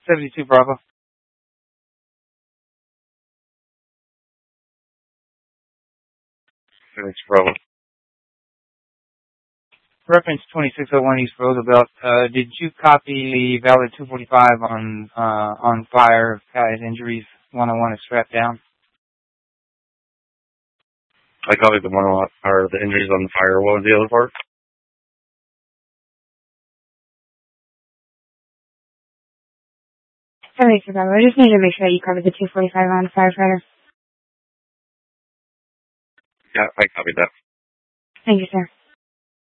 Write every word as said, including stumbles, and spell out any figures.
seventy-two Bravo. seventy-two Bravo. Reference twenty-six oh one East Roosevelt. Uh, did you copy valid two forty-five on uh, on fire? Guy's injuries. one oh one is strapped down. I copied the one on or the injuries on the fire. What was the other part? seventy-two Bravo. I just need to make sure that you covered the two forty-five on firefighter. Yeah, I copied that. Thank you, sir.